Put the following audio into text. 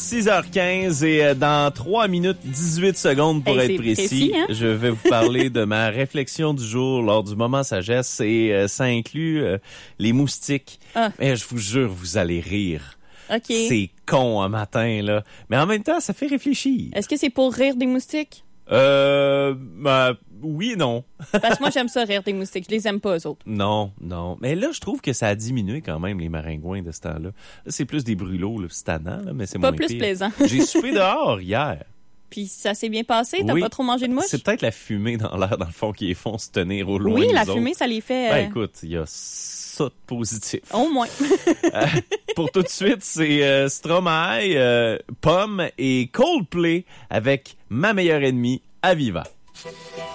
6h15 et dans 3 minutes 18 secondes pour être précis, hein? je vais vous parler de ma réflexion du jour lors du moment sagesse et ça inclut les moustiques. Mais je vous jure, vous allez rire. OK. C'est con un matin, là. Mais en même temps, ça fait réfléchir. Est-ce que c'est pour rire des moustiques? Oui et non. Parce que moi, j'aime ça, rire des moustiques. Je les aime pas, eux autres. Non. Mais là, je trouve que ça a diminué quand même, les maringouins de ce temps-là. Là, c'est plus des brûlots, là, c'est tannant, là, mais c'est pas moins plus pire. plaisant. J'ai soupé dehors hier. Puis ça s'est bien passé? T'as Oui. pas trop mangé de mouche? C'est peut-être la fumée dans l'air, dans le fond, qui les font se tenir au loin. Oui, des la autres. fumée, ça les fait... Ben écoute, il y a ça de positif. Au moins. Pour tout de suite, c'est Stromae, Pomme et Coldplay avec Ma meilleure ennemie, Aviva.